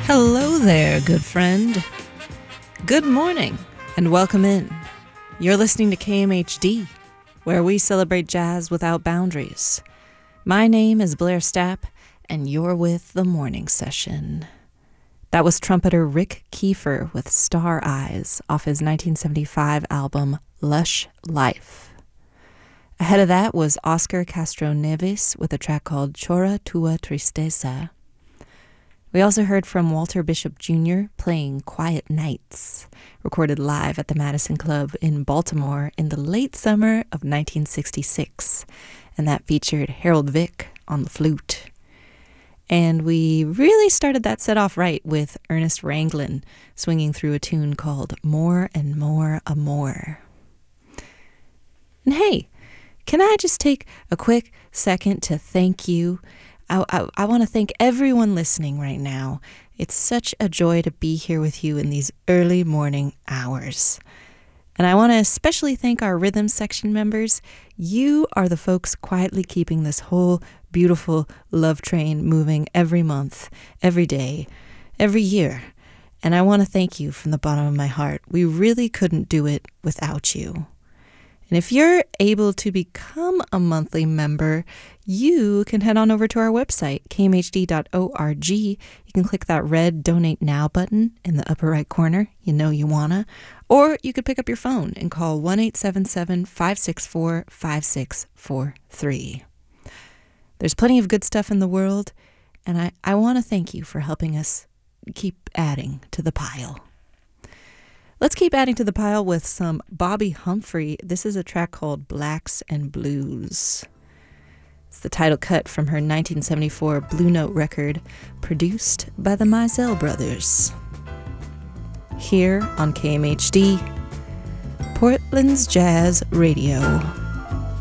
Hello there, good friend. Good morning, and welcome in. You're listening to KMHD, where we celebrate jazz without boundaries. My name is Blair Stapp, and you're with The Morning Session. That was trumpeter Rick Kiefer with Star Eyes off his 1975 album Lush Life. Ahead of that was Oscar Castro Neves with a track called Chora Tua Tristeza. We also heard from Walter Bishop Jr. playing Quiet Nights, recorded live at the Madison Club in Baltimore in the late summer of 1966, and that featured Harold Vick on the flute. And we really started that set off right with Ernest Ranglin swinging through a tune called More and More Amore. And hey, can I just take a quick second to thank you? I want to thank everyone listening right now. It's such a joy to be here with you in these early morning hours. And I want to especially thank our rhythm section members. You are the folks quietly keeping this whole beautiful love train moving every month, every day, every year. And I want to thank you from the bottom of my heart. We really couldn't do it without you. And if you're able to become a monthly member, you can head on over to our website, kmhd.org. You can click that red Donate Now button in the upper right corner. You know you wanna. Or you could pick up your phone and call 1-877-564-5643. There's plenty of good stuff in the world, and I want to thank you for helping us keep adding to the pile. Let's keep adding to the pile with some Bobby Humphrey. This is a track called Blacks and Blues. It's the title cut from her 1974 Blue Note record, produced by the Mizell Brothers. Here on KMHD, Portland's Jazz Radio.